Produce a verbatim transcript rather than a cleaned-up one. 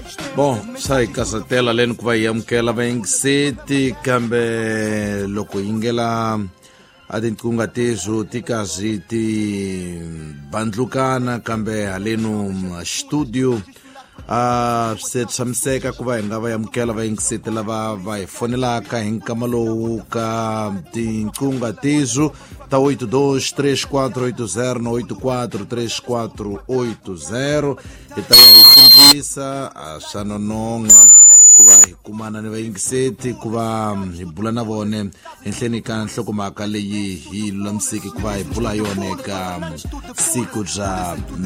Bom, sai kasatela leni ku va hi amukela vaingiseti kambe loko hi ngela a tinkunga tezo ti kazi ti bandlukana kambe halenu studio a se tshamiseka ku va hi nga va amukela vaingiseti lava va hi fonelaka hi nkama lowu ka tinkunga tezo ta oito dois três quatro oito zero no oito quatro três quatro oito zero hi ta va hi tivisa a swa nonoha ku va hi kumana ni vaingiseti ku va hi bula na vone henhleni ka nhlokomhaka leyi hi lulamisiki ku va hi bula yona eka siku bya